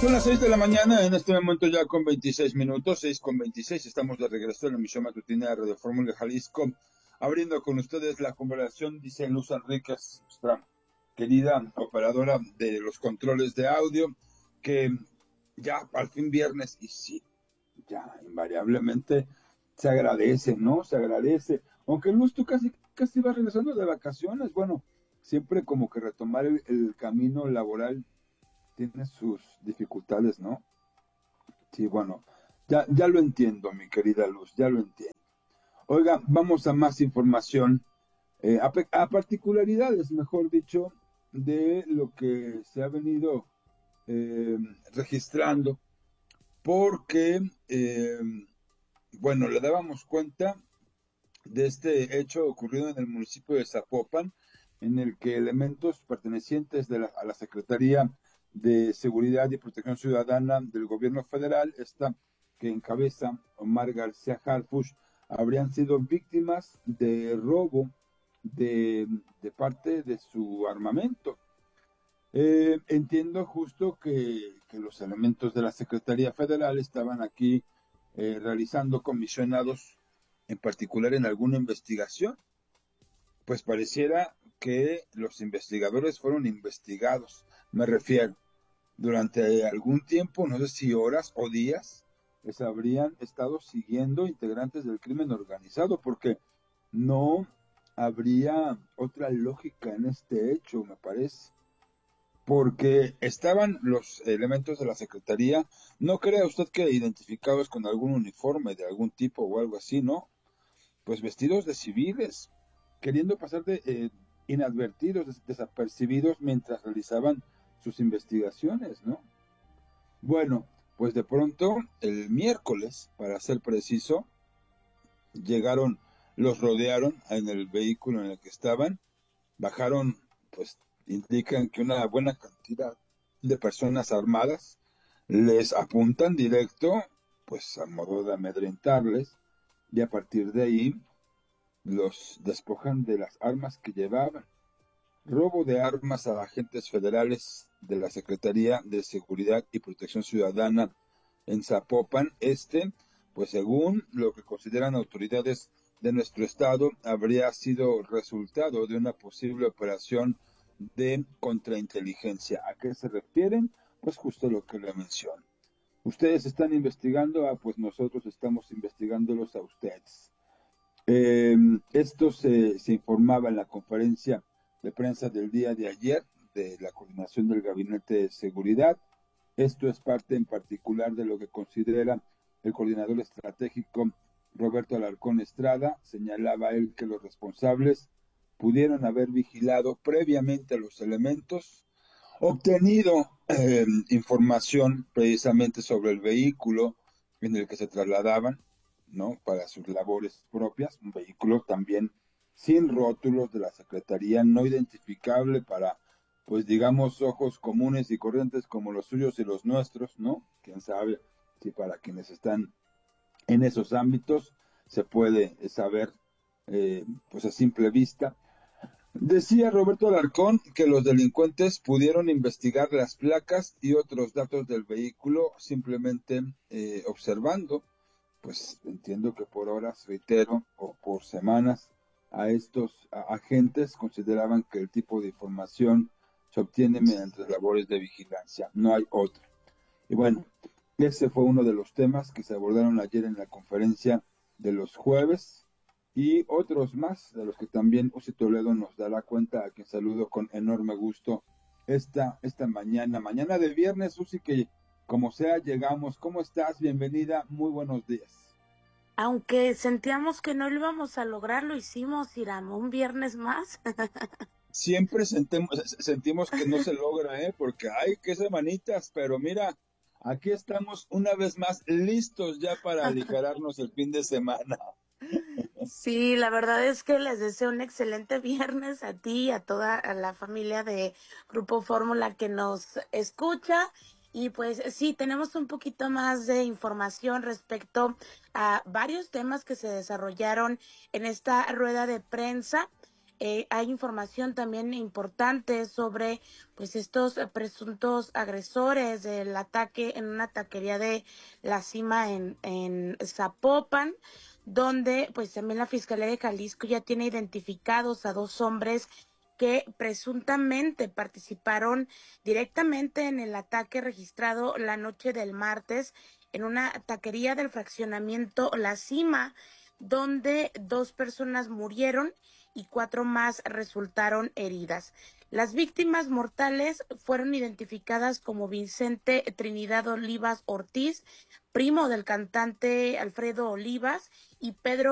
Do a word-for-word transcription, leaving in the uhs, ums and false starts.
Son las seis de la mañana, en este momento ya con veintiséis minutos, seis con veintiséis, estamos de regreso en la emisión matutina de Radio Fórmula Jalisco, abriendo con ustedes la conversación, dice Luz Enríquez, nuestra querida operadora de los controles de audio, que ya al fin viernes, y sí, ya invariablemente se agradece, ¿no? Se agradece, aunque Luz, tú casi, casi vas regresando de vacaciones, bueno, siempre como que retomar el, el camino laboral tiene sus dificultades, ¿no? Sí, bueno, ya, ya lo entiendo, mi querida Luz, ya lo entiendo. Oiga, vamos a más información, eh, a, a, particularidades, mejor dicho, de lo que se ha venido eh, registrando, porque, eh, bueno, le dábamos cuenta de este hecho ocurrido en el municipio de Zapopan, en el que elementos pertenecientes de la, a la Secretaría de Seguridad y Protección Ciudadana del gobierno federal, esta que encabeza Omar García Harfuch, habrían sido víctimas de robo de, de parte de su armamento. Eh, entiendo justo que, que, los elementos de la Secretaría Federal estaban aquí eh, realizando comisionados, en particular en alguna investigación. Pues pareciera que los investigadores fueron investigados, me refiero, durante algún tiempo, no sé si horas o días, les habrían estado siguiendo integrantes del crimen organizado, porque no habría otra lógica en este hecho, me parece. Porque estaban los elementos de la Secretaría, no crea usted que identificados con algún uniforme de algún tipo o algo así, ¿no? Pues vestidos de civiles, queriendo pasar de eh, inadvertidos, des desapercibidos mientras realizaban sus investigaciones, ¿no? Bueno, pues de pronto, el miércoles, para ser preciso, llegaron, los rodearon en el vehículo en el que estaban, bajaron, pues indican que una buena cantidad de personas armadas les apuntan directo, pues a modo de amedrentarles, y a partir de ahí los despojan de las armas que llevaban. Robo de armas a agentes federales de la Secretaría de Seguridad y Protección Ciudadana en Zapopan. Este, pues según lo que consideran autoridades de nuestro estado, habría sido resultado de una posible operación de contrainteligencia. ¿A qué se refieren? Pues justo lo que le menciono. Ustedes están investigando, ah, pues nosotros estamos investigándolos a ustedes. Eh, esto se, se informaba en la conferencia de prensa del día de ayer de la coordinación del Gabinete de Seguridad. Esto es parte en particular de lo que considera el coordinador estratégico Roberto Alarcón Estrada. Señalaba él que los responsables pudieron haber vigilado previamente a los elementos, obtenido eh, información precisamente sobre el vehículo en el que se trasladaban, ¿no? Para sus labores propias, un vehículo también sin rótulos de la Secretaría, no identificable para, pues digamos, ojos comunes y corrientes como los suyos y los nuestros, ¿no? Quién sabe si para quienes están en esos ámbitos se puede saber, eh, pues a simple vista. Decía Roberto Alarcón que los delincuentes pudieron investigar las placas y otros datos del vehículo simplemente eh, observando. Pues entiendo que por horas, reitero, o por semanas, a estos a, agentes consideraban que el tipo de información se obtiene mediante labores de vigilancia, no hay otra. Y bueno, ese fue uno de los temas que se abordaron ayer en la conferencia de los jueves, y otros más de los que también Uzi Toledo nos dará cuenta, a quien saludo con enorme gusto esta, esta mañana, mañana de viernes. Uzi, que como sea llegamos. ¿Cómo estás? Bienvenida, muy buenos días. Aunque sentíamos que no lo íbamos a lograr, lo hicimos, Irán, un viernes más. Siempre sentimos, sentimos que no se logra, ¿eh? Porque hay que semanitas, pero mira, aquí estamos una vez más listos ya para aligerarnos el fin de semana. Sí, la verdad es que les deseo un excelente viernes a ti y a toda a la familia de Grupo Fórmula que nos escucha. Y pues sí, tenemos un poquito más de información respecto a varios temas que se desarrollaron en esta rueda de prensa. Eh, hay información también importante sobre pues estos eh, presuntos agresores del ataque en una taquería de La Cima en, en Zapopan, donde pues también la Fiscalía de Jalisco ya tiene identificados a dos hombres que presuntamente participaron directamente en el ataque registrado la noche del martes en una taquería del fraccionamiento La Cima, donde dos personas murieron y cuatro más resultaron heridas. Las víctimas mortales fueron identificadas como Vicente Trinidad Olivas Ortiz, primo del cantante Alfredo Olivas, y Pedro